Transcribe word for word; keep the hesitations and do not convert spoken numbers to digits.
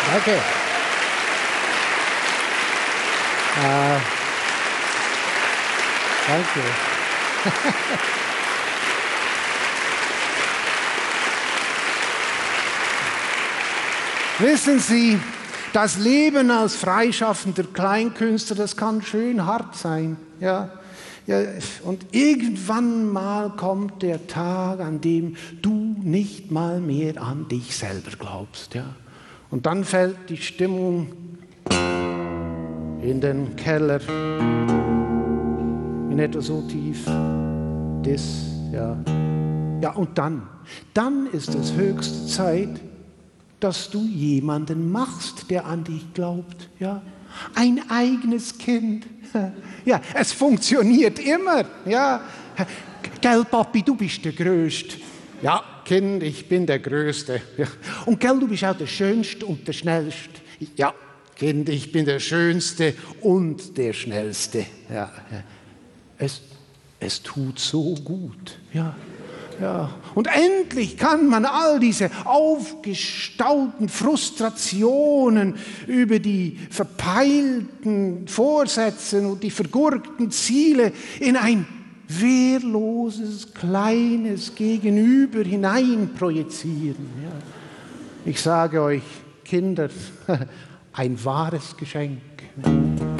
Danke. Äh, danke. Wissen Sie, das Leben als freischaffender Kleinkünstler, das kann schön hart sein. Ja? Ja, und irgendwann mal kommt der Tag, an dem du nicht mal mehr an dich selber glaubst. Ja? Und dann fällt die Stimmung in den Keller, in etwa so tief. Das, ja. Ja, und dann, dann ist es höchste Zeit, dass du jemanden machst, der an dich glaubt. Ja? Ein eigenes Kind. Ja, es funktioniert immer. Ja. Gell, Papi, du bist der Größte. Ja, Kind, ich bin der Größte. Ja. Und gell, du bist auch der Schönste und der Schnellste. Ja, Kind, ich bin der Schönste und der Schnellste. Ja. Es, es tut so gut. Ja. Ja. Und endlich kann man all diese aufgestauten Frustrationen über die verpeilten Vorsätze und die vergurkten Ziele in ein wehrloses, kleines Gegenüber hinein projizieren. Ja. Ich sage euch, Kinder, ein wahres Geschenk.